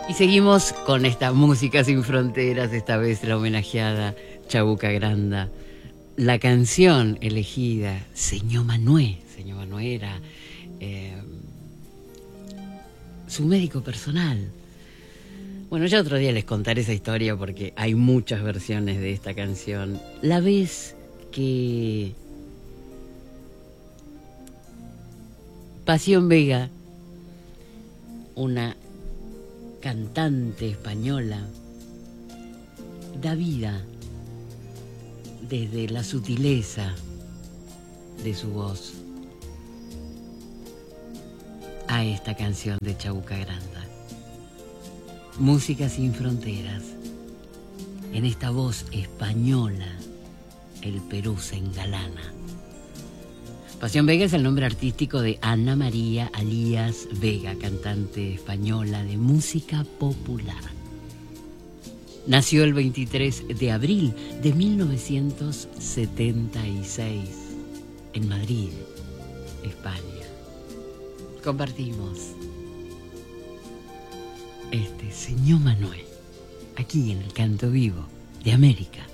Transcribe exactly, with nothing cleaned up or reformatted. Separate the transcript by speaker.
Speaker 1: Y seguimos con esta música sin fronteras, esta vez la homenajeada Chabuca Granda. La canción elegida, Señor Manué. Señor Manué era eh, su médico personal. Bueno, ya otro día les contaré esa historia porque hay muchas versiones de esta canción. La vez que Pasión Vega, una cantante española, da vida desde la sutileza de su voz a esta canción de Chabuca Granda. Música sin fronteras. En esta voz española, el Perú se engalana. Pasión Vega es el nombre artístico de Ana María Alías Vega, cantante española de música popular. Nació el veintitrés de abril de mil novecientos setenta y seis en Madrid, España. Compartimos este Señor Manuel aquí en el Canto Vivo de América.